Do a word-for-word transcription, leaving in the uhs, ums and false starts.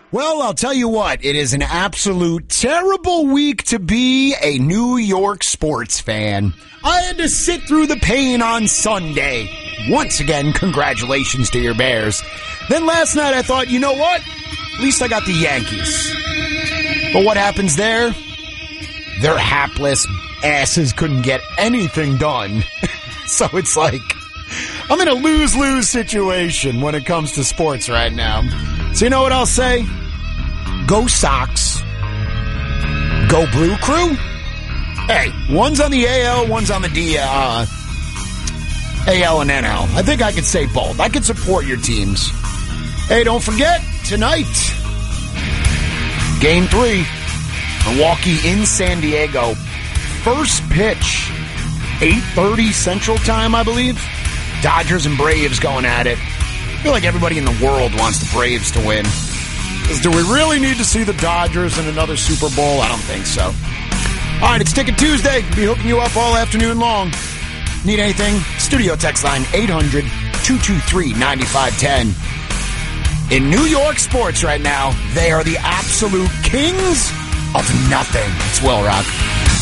Well, I'll tell you what, it is an absolute terrible week to be a New York sports fan. I had to sit through the pain on Sunday. Once again, congratulations to your Bears. Then last night I thought, you know what? At least I got the Yankees. But what happens there? Their hapless asses couldn't get anything done. So it's like, I'm in a lose-lose situation when it comes to sports right now. So you know what I'll say? Go Sox. Go Blue Crew. Hey, one's on the A L, one's on the D L, uh, A L and N L. I think I could say both. I could support your teams. Hey, don't forget, tonight, Game three, Milwaukee in San Diego. First pitch, eight thirty Central Time, I believe. Dodgers and Braves going at it. I feel like everybody in the world wants the Braves to win. Because do we really need to see the Dodgers in another Super Bowl? I don't think so. All right, it's Ticket Tuesday. Be hooking you up all afternoon long. Need anything? Studio text line eight hundred, two two three, nine five one zero. In New York sports right now, they are the absolute kings of nothing. It's Will Rock.